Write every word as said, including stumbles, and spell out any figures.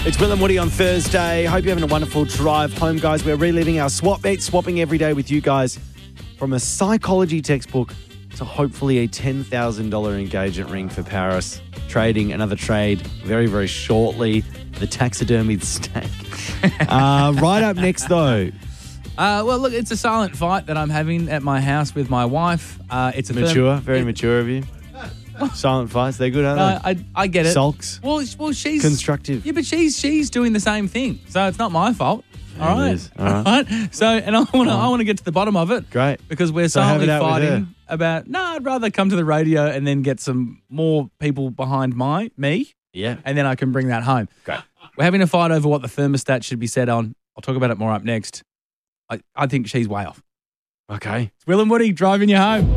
It's Will and Woody on Thursday. Hope you're having a wonderful drive home, guys. We're reliving our swap meet, swapping every day with you guys from a psychology textbook to hopefully a ten thousand dollars engagement ring for Paris. Trading another trade very, very shortly. The taxidermied snake. uh, right up next, though. Uh, well, look, it's a silent fight that I'm having at my house with my wife. Uh, it's a Mature, firm, very it, mature of you. Silent fights, they're good, aren't No, they? I I get it. Sulks. Well, sh- well, she's Constructive. Yeah, but she's she's doing the same thing, so it's not my fault. All It right, is. All right. all right. So, and I want to I want to get to the bottom of it. Great. because we're So have silently it out with her. fighting about. No, I'd rather come to the radio and then get some more people behind my me, Yeah. and then I can bring that home. Great. We're having a fight over what the thermostat should be set on. I'll talk about it more up next. I, I think she's way off. Okay. It's Will and Woody driving you home.